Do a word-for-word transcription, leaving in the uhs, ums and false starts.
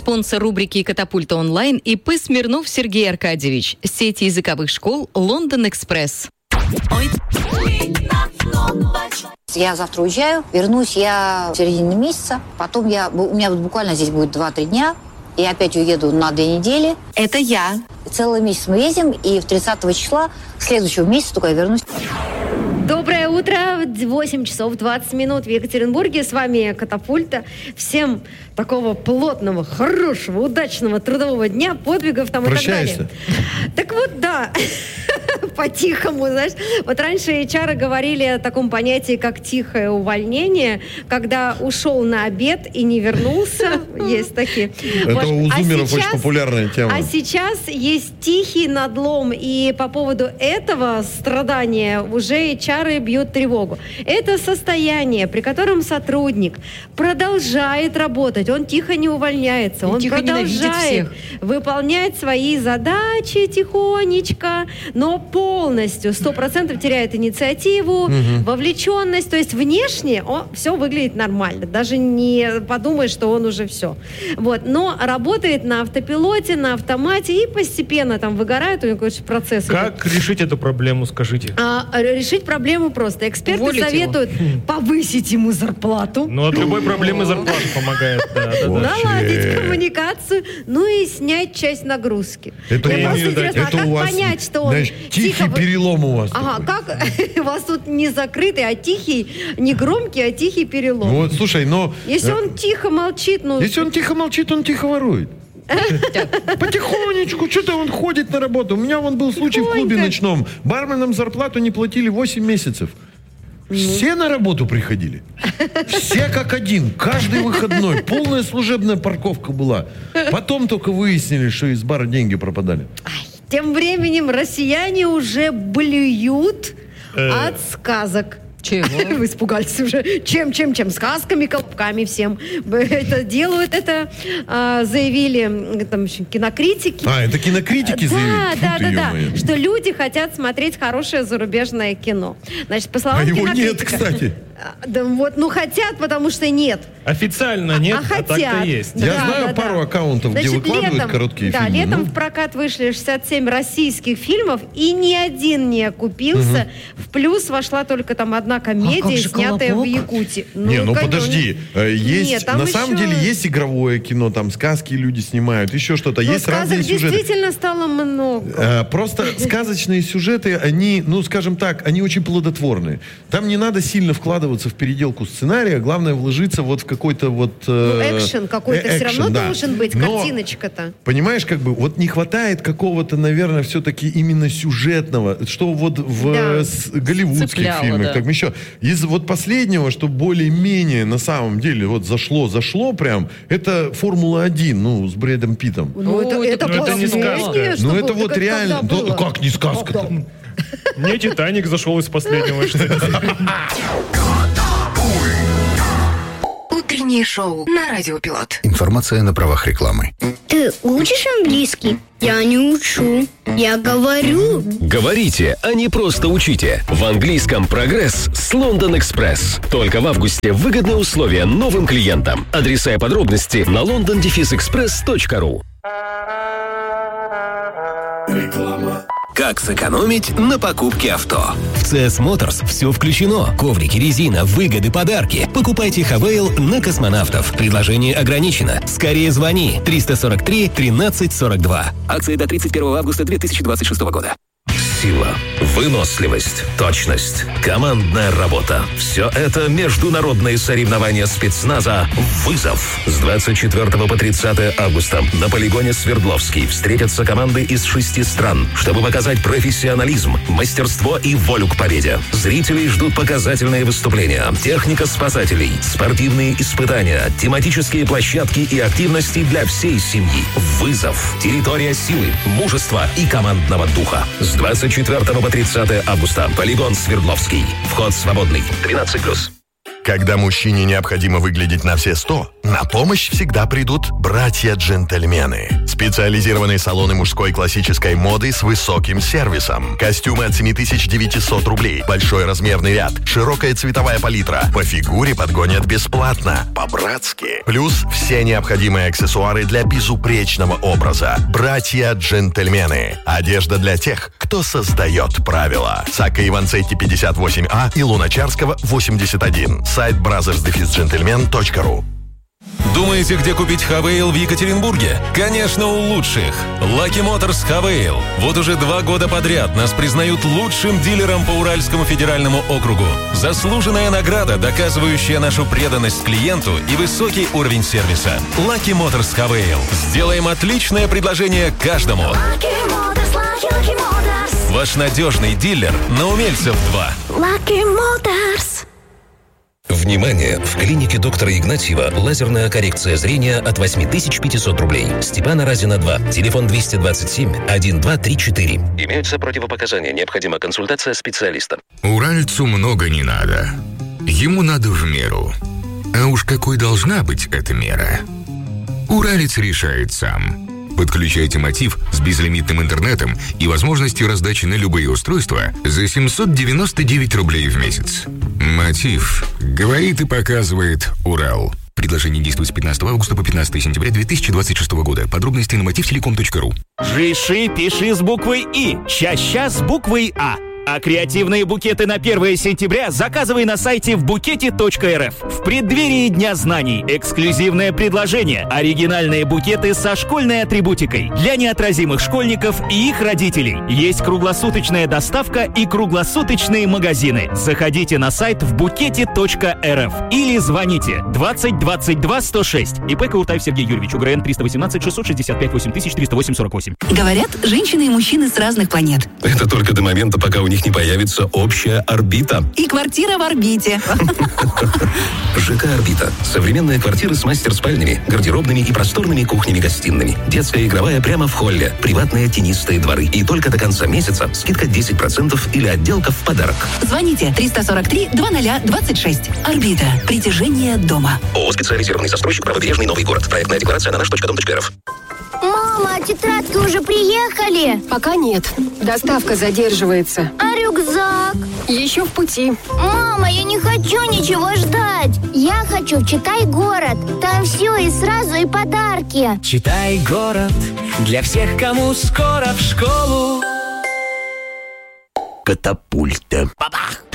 Спонсор рубрики «Катапульта онлайн» ИП Смирнов Сергей Аркадьевич. Сеть языковых школ «Лондон Экспресс». Я завтра уезжаю, вернусь я в середине месяца. Потом я, у меня вот буквально здесь будет два-три дня. И опять уеду на две недели. Это я. Целый месяц мы ездим, и в тридцатого числа следующего месяца только я вернусь. Доброе утро, восемь часов двадцать минут в Екатеринбурге. С вами Катапульта. Всем такого плотного, хорошего, удачного трудового дня, подвигов там и так далее. Так вот, да, по-тихому, знаешь. Вот раньше эйч ар говорили о таком понятии, как тихое увольнение, когда ушел на обед и не вернулся. Есть такие. Это вот. У зумеров а сейчас, очень популярная тема. А сейчас есть тихий надлом, и по поводу этого страдания уже эйч ар бьют тревогу. Это состояние, при котором сотрудник продолжает работать, он тихо не увольняется, и он продолжает выполнять свои задачи тихонечко, но полностью, сто процентов теряет инициативу, угу. вовлеченность, то есть внешне он, все выглядит нормально, даже не подумай, что он уже все. Вот. Но работает на автопилоте, на автомате, и постепенно там выгорает у него какой-то процесс. Как идет. Решить эту проблему, скажите? А, решить проблему просто. Эксперты Уволить советуют его. повысить ему зарплату. Ну, от любой проблемы зарплата помогает. Наладить коммуникацию, ну и снять часть нагрузки. Это а как понять, что он тихий перелом у вас? Ага, как у вас тут не закрытый, а тихий, не громкий, а тихий перелом. Вот, слушай, но... Если он тихо молчит, ну... Если он тихо молчит, он тихо ворует. Потихонечку, что-то он ходит на работу. У меня вон был случай в клубе ночном. Барменам зарплату не платили восемь месяцев. Все на работу приходили. Все как один. Каждый выходной. Полная служебная парковка была. Потом только выяснили, что из бара деньги пропадали. Тем временем россияне уже блюют от сказок. Чего? Вы испугались уже. Чем, чем, чем? Сказками, колобками всем. Это делают, это а, заявили там еще кинокритики. А, это кинокритики заявили? Да, да, да, да. Что люди хотят смотреть хорошее зарубежное кино. Значит, по словам а его кинокритика... нет, кстати. Да, вот, ну хотят, потому что нет. Официально нет, а, а, а так-то есть. Я да, знаю да, пару да. аккаунтов, Значит, где выкладывают летом, короткие да, фильмы. Да, летом ну. в прокат вышли шестьдесят семь российских фильмов, и ни один не окупился. Угу. В плюс вошла только там одна комедия, а снятая колобок? в Якутии. Ну, не, ну конечно. подожди. Есть, Нет, на еще... самом деле есть игровое кино, там сказки люди снимают, еще что-то. Но есть разные сюжеты. Действительно стало много. А, просто сказочные сюжеты, они, ну, скажем так, они очень плодотворные. Там не надо сильно вкладываться в переделку сценария, главное вложиться вот в какой-то вот... Ну, экшен какой-то э, все равно да. должен быть, Но, картиночка-то. Понимаешь, как бы, вот не хватает какого-то, наверное, все-таки именно сюжетного, что вот в да. с, голливудских Цепляло, фильмах, да. как еще. Из вот последнего, что более-менее на самом деле вот зашло, зашло прям, это Формула один, ну, с Брэдом Питтом. Ну, это, это, ну, это не сказка. Ну, это вот это реально... Да, как не сказка-то? Мне «Титаник» зашел из последнего, что ли. Утреннее шоу на Радио Пилот. Информация на правах рекламы. Ты учишь английский? Я не учу. Я говорю. Говорите, а не просто учите. В английском прогресс с Лондон Экспресс. Только в августе выгодные условия новым клиентам. Адреса и подробности на лондон экспресс точка ру. Реклама. Как сэкономить на покупке авто? В си эс Motors все включено. Коврики, резина, выгоды, подарки. Покупайте Хавейл на космонавтов. Предложение ограничено. Скорее звони. триста сорок три тринадцать сорок два. Акции до тридцать первого августа две тысячи двадцать шестого года. Сила, выносливость, точность, командная работа. Все это международные соревнования спецназа «Вызов». С двадцать четвёртого по тридцатое августа на полигоне Свердловский встретятся команды из шести стран, чтобы показать профессионализм, мастерство и волю к победе. Зрителей ждут показательные выступления, техника спасателей, спортивные испытания, тематические площадки и активности для всей семьи. «Вызов». Территория силы, мужества и командного духа. С двадцать четвёртого по тридцатое августа. Полигон Свердловский. Вход свободный. двенадцать плюс. Когда мужчине необходимо выглядеть на все сто, на помощь всегда придут братья-джентльмены. Специализированные салоны мужской классической моды с высоким сервисом. Костюмы от семь тысяч девятьсот рублей. Большой размерный ряд. Широкая цветовая палитра. По фигуре подгонят бесплатно. По-братски. Плюс все Все необходимые аксессуары для безупречного образа. Братья-джентльмены. Одежда для тех, кто создает правила. Сакка Иванцетти пятьдесят восемь А и Луначарского восемьдесят один. Сайт бразерс дефис джентльмен точка ру. Думаете, где купить Хавейл в Екатеринбурге? Конечно, у лучших. Lucky Motors Хавейл. Вот уже два года подряд нас признают лучшим дилером по Уральскому федеральному округу. Заслуженная награда, доказывающая нашу преданность клиенту и высокий уровень сервиса. Lucky Motors Хавейл. Сделаем отличное предложение каждому. Lucky Motors, Lucky, Lucky Motors. Ваш надежный дилер на Умельцев два. Lucky Motors. Внимание! В клинике доктора Игнатьева лазерная коррекция зрения от восемь тысяч пятьсот рублей. Степана Разина два. Телефон двести двадцать семь один два три четыре. Имеются противопоказания. Необходима консультация специалиста. Уральцу много не надо. Ему надо в меру. А уж какой должна быть эта мера? Уралец решает сам. Подключайте Мотив с безлимитным интернетом и возможностью раздачи на любые устройства за семьсот девяносто девять рублей в месяц. Мотив. Говорит и показывает Урал. Предложение действует с пятнадцатого августа по пятнадцатое сентября две тысячи двадцать шестого года. Подробности на мотив телеком точка ру. Жиши, пиши с буквой И. Ща-ща с буквой А. А креативные букеты на первое сентября заказывай на сайте в букете точка эр эф. В преддверии Дня знаний эксклюзивное предложение. Оригинальные букеты со школьной атрибутикой для неотразимых школьников и их родителей. Есть круглосуточная доставка и круглосуточные магазины. Заходите на сайт в букете точка эр эф или звоните двадцать двадцать два сто шесть. ИП Кауртаев Сергей Юрьевич, УГРН триста восемнадцать шестьсот шестьдесят пять восемь тысяч триста восемь сорок восемь. Говорят, женщины и мужчины с разных планет. Это только до момента, пока у них не появится общая орбита. И квартира в орбите. ЖК «Орбита». Современные квартиры с мастер-спальнями, гардеробными и просторными кухнями-гостиными. Детская игровая прямо в холле. Приватные тенистые дворы. И только до конца месяца скидка десять процентов или отделка в подарок. Звоните триста сорок три двадцать двадцать шесть. «Орбита». Притяжение дома. ООО «Специализированный застройщик», Правобережный, Новый город. Проектная декларация на наш точка дом точка эр эф. Мама, а тетрадки уже приехали? Пока нет. Доставка задерживается. А рюкзак? Еще в пути. Мама, я не хочу ничего ждать. Я хочу в «Читай город». Там все и сразу, и подарки. Читай город для всех, кому скоро в школу. Катапульта. Бабах!